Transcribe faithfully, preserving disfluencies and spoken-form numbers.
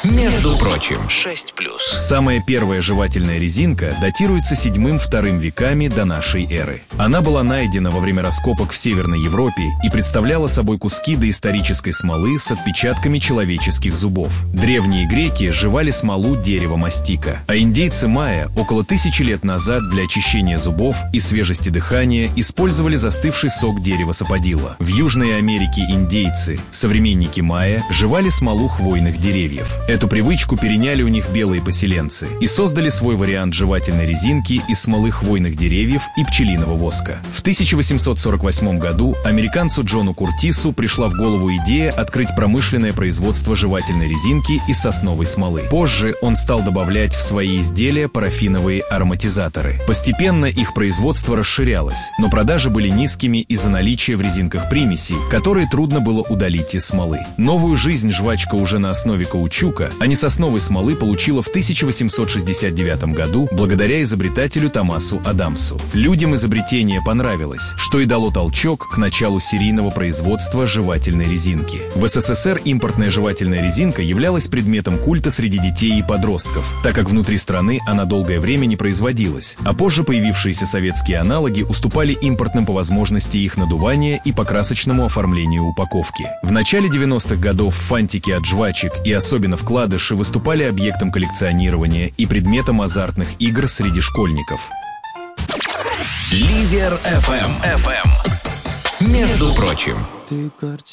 Между прочим, шесть плюс. Самая первая жевательная резинка датируется седьмым-вторым веками до нашей эры. Она была найдена во время раскопок в Северной Европе и представляла собой куски доисторической смолы с отпечатками человеческих зубов. Древние греки жевали смолу дерева мастика, а индейцы майя около тысячи лет назад для очищения зубов и свежести дыхания использовали застывший сок дерева саподилла. В Южной Америке индейцы, современники майя, жевали смолу хвойных деревьев. Эту привычку переняли у них белые поселенцы и создали свой вариант жевательной резинки из смолы хвойных деревьев и пчелиного воска. В тысяча восемьсот сорок восьмом году американцу Джону Куртису пришла в голову идея открыть промышленное производство жевательной резинки из сосновой смолы. Позже он стал добавлять в свои изделия парафиновые ароматизаторы. Постепенно их производство расширялось, но продажи были низкими из-за наличия в резинках примесей, которые трудно было удалить из смолы. Новую жизнь жвачка уже на основе каучука, а не сосновой смолы, получила в тысяча восемьсот шестьдесят девятом году благодаря изобретателю Томасу Адамсу. Людям изобретение понравилось, что и дало толчок к началу серийного производства жевательной резинки. В СССР импортная жевательная резинка являлась предметом культа среди детей и подростков, так как внутри страны она долгое время не производилась, а позже появившиеся советские аналоги уступали импортным по возможности их надувания и покрасочному оформлению упаковки. В начале девяностых годов фантики от жвачек и особенно вкладыши выступали объектом коллекционирования и предметом азартных игр среди школьников. Лидер эф эм. эф эм. Между прочим.